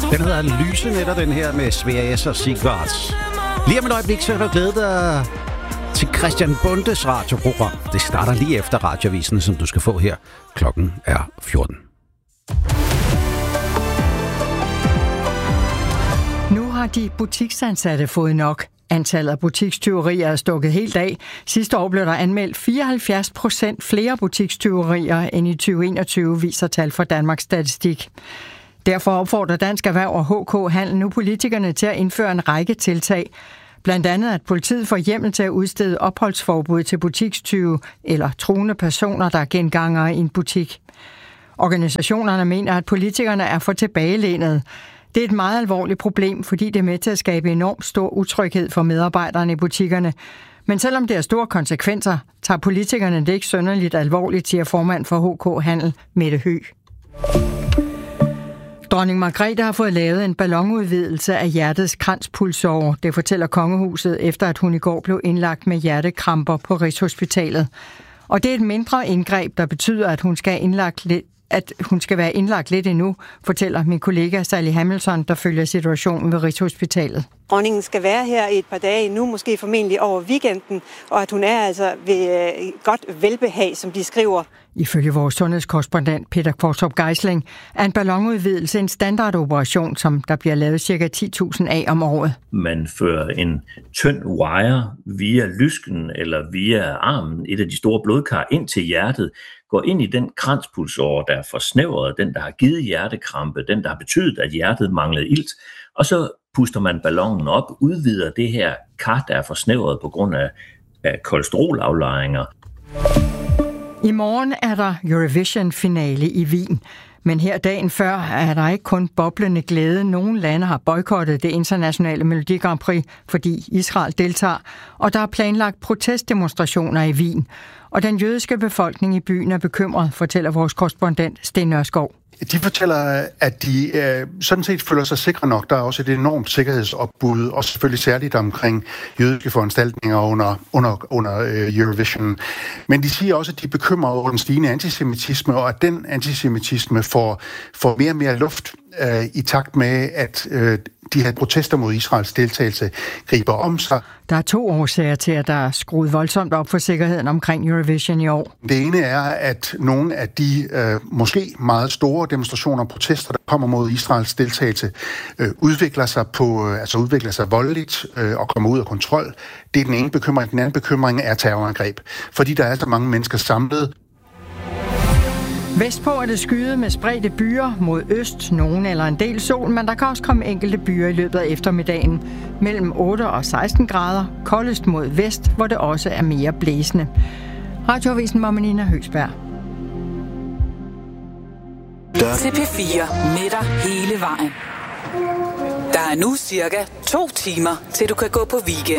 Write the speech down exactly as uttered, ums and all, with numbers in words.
Den hedder Lyse Netter, den her med Svea S og Sigvards. Lige om et øjeblik, så kan du glæde dig til Christian Bundes radioprogram. Det starter lige efter radioavisen, som du skal få her. Klokken er fjorten. Nu har de butiksansatte fået nok. Antallet af butikstyverier er stukket helt af. Sidste år blev der anmeldt fireoghalvfjerds procent flere butikstyverier end i tyve enogtyve, viser tal fra Danmarks Statistik. Derfor opfordrer Dansk Erhverv og H K Handel nu politikerne til at indføre en række tiltag. Blandt andet, at politiet får hjemmel til at udstede opholdsforbud til butikstyve eller truende personer, der er gengangere i en butik. Organisationerne mener, at politikerne er for tilbagelænet. Det er et meget alvorligt problem, fordi det er med til at skabe enormt stor utryghed for medarbejderne i butikkerne. Men selvom det har store konsekvenser, tager politikerne det ikke synderligt alvorligt, siger formand for H K Handel, Mette Høgh. Dronning Margrethe har fået lavet en ballonudvidelse af hjertets kranspulsåre. Det fortæller kongehuset, efter at hun i går blev indlagt med hjertekramper på Rigshospitalet. Og det er et mindre indgreb, der betyder, at hun skal indlagt lidt at hun skal være indlagt lidt endnu, fortæller min kollega Sally Hamilton, der følger situationen ved Rigshospitalet. Dronningen skal være her i et par dage nu, måske formentlig over weekenden, og at hun er altså ved godt velbehag, som de skriver. Ifølge vores sundhedskorrespondent Peter Kvartrup Geisling er en ballonudvidelse en standardoperation, som der bliver lavet ca. ti tusind af om året. Man fører en tynd wire via lysken eller via armen, et af de store blodkar, ind til hjertet, går ind i den kranspulsåre, der er forsnævret, den, der har givet hjertekrampe, den, der har betydet, at hjertet manglede ilt, og så puster man ballonen op, udvider det her kar, der er forsnævret på grund af, af kolesterolaflejringer. I morgen er der Eurovision-finale i Wien. Men her dagen før er der ikke kun boblende glæde. Nogle lande har boykottet det internationale Melodi Grand Prix, fordi Israel deltager, og der er planlagt protestdemonstrationer i Wien. Og den jødiske befolkning i byen er bekymret, fortæller vores korrespondent Sten Nørskov. De fortæller, at de øh, sådan set føler sig sikre nok. Der er også et enormt sikkerhedsopbud, og selvfølgelig særligt omkring jødiske foranstaltninger under, under, under øh, Eurovision. Men de siger også, at de er bekymrede over den stigende antisemitisme, og at den antisemitisme får, får mere og mere luft øh, i takt med, at øh, de her protester mod Israels deltagelse griber om sig. Der er to årsager til, at der er skruet voldsomt op for sikkerheden omkring Eurovision i år. Det ene er, at nogle af de øh, måske meget store demonstrationer og protester, der kommer mod Israels deltagelse, øh, udvikler sig på, øh, altså udvikler sig voldeligt øh, og kommer ud af kontrol. Det er den ene bekymring. Den anden bekymring er terrorangreb, fordi der er så mange mennesker samlet. Vestpå er det skyet med spredte byer mod øst, nogen eller en del sol, men der kan også komme enkelte byer i løbet af eftermiddagen. Mellem otte og seksten grader, koldest mod vest, hvor det også er mere blæsende. Radioavisen med Nina Høgsberg. Til P fire med dig hele vejen. Der er nu cirka to timer, til du kan gå på weekend.